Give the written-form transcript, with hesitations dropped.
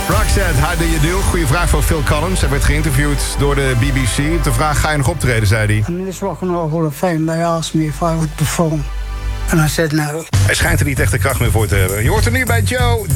Roxette, how do you do? Goeie vraag van Phil Collins. Hij werd geïnterviewd door de BBC. Op de vraag, ga je nog optreden, zei hij. In this Rock and Roll Hall of Fame, they asked me if I would perform. And I said no. Hij schijnt er niet echt de kracht meer voor te hebben. Je hoort er nu bij Joe.